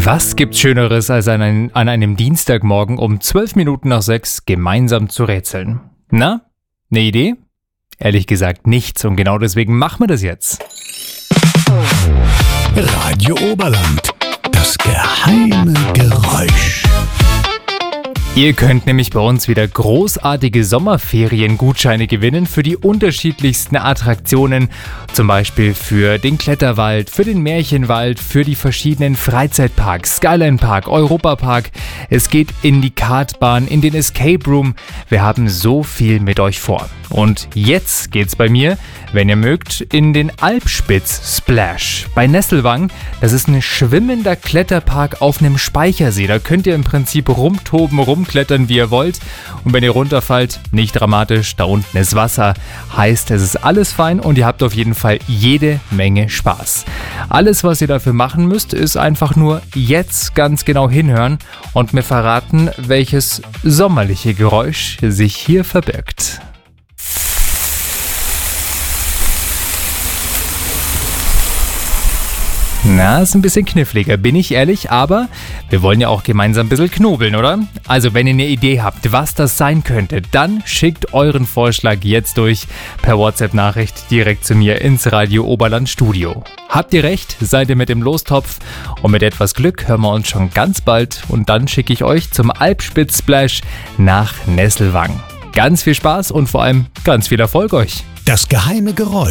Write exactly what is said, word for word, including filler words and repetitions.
Was gibt's Schöneres, als an, ein, an einem Dienstagmorgen um zwölf Minuten nach sechs gemeinsam zu rätseln? Na, eine Idee? Ehrlich gesagt nichts und genau deswegen machen wir das jetzt. Radio Oberland, das geheime Geräusch. Ihr könnt nämlich bei uns wieder großartige Sommerferiengutscheine gewinnen für die unterschiedlichsten Attraktionen, zum Beispiel für den Kletterwald, für den Märchenwald, für die verschiedenen Freizeitparks, Skyline Park, Europa Park. Es geht in die Kartbahn, in den Escape Room. Wir haben so viel mit euch vor. Und jetzt geht's bei mir, wenn ihr mögt, in den Alpspitz Splash bei Nesselwang. Das ist ein schwimmender Kletterpark auf einem Speichersee. Da könnt ihr im Prinzip rumtoben, rumklettern, wie ihr wollt. Und wenn ihr runterfallt, nicht dramatisch, da unten ist Wasser. Heißt, es ist alles fein und ihr habt auf jeden Fall jede Menge Spaß. Alles, was ihr dafür machen müsst, ist einfach nur jetzt ganz genau hinhören und mir verraten, welches sommerliche Geräusch sich hier verbirgt. Na, ist ein bisschen kniffliger, bin ich ehrlich, aber wir wollen ja auch gemeinsam ein bisschen knobeln, oder? Also wenn ihr eine Idee habt, was das sein könnte, dann schickt euren Vorschlag jetzt durch per WhatsApp-Nachricht direkt zu mir ins Radio Oberland Studio. Habt ihr recht, seid ihr mit dem Lostopf und mit etwas Glück hören wir uns schon ganz bald und dann schicke ich euch zum Alpspitz Splash nach Nesselwang. Ganz viel Spaß und vor allem ganz viel Erfolg euch! Das geheime Geräusch.